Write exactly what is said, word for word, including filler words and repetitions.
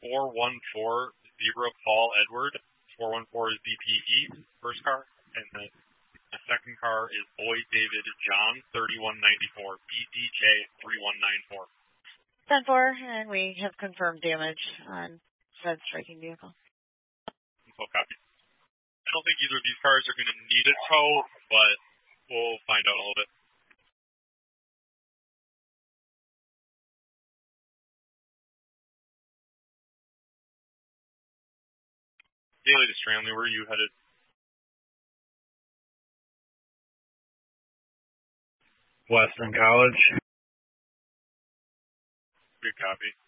four one four zero Paul Edward. four one four is B P E, first car. And the, the second car is Boy David John, thirty-one ninety-four, B D J three one nine four. ten four, and we have confirmed damage on said striking vehicle. Full copy. I don't think either of these cars are going to need a tow, but we'll find out a little bit. Daily to Stranley, where are you headed? Western College. Good copy.